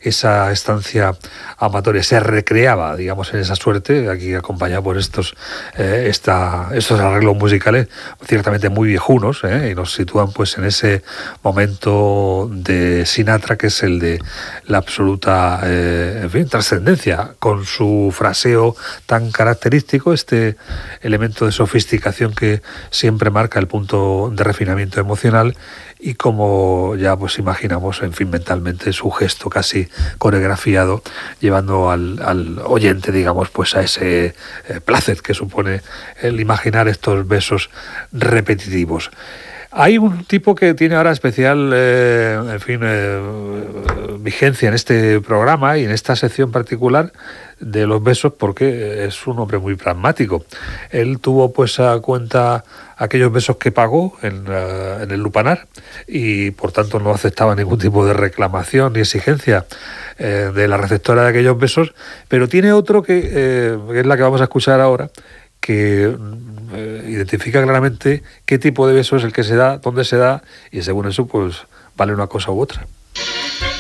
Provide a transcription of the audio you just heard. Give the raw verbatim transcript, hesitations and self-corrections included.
esa estancia amatoria, se recreaba, digamos, en esa suerte, aquí acompañado por estos, eh, esta, estos arreglos musicales ciertamente muy viejunos, ¿eh? Y nos sitúan pues en ese momento de Sinatra, que es el de la absoluta eh, en fin, trascendencia, con su fraseo tan característico, este elemento de sofisticación que siempre marca el punto de refinamiento emocional, y como ya pues imaginamos, en fin, mentalmente su gesto casi coreografiado, llevando al, al oyente, digamos, pues a ese eh, placer que supone el imaginar estos besos repetitivos. Hay un tipo que tiene ahora especial, eh, en fin, eh, vigencia en este programa y en esta sección particular de los besos, porque es un hombre muy pragmático. Él tuvo pues a cuenta aquellos besos que pagó en, uh, en el lupanar, y por tanto no aceptaba ningún tipo de reclamación ni exigencia eh, de la receptora de aquellos besos, pero tiene otro que, eh, que es la que vamos a escuchar ahora, que eh, identifica claramente qué tipo de beso es el que se da, dónde se da, y según eso pues vale una cosa u otra.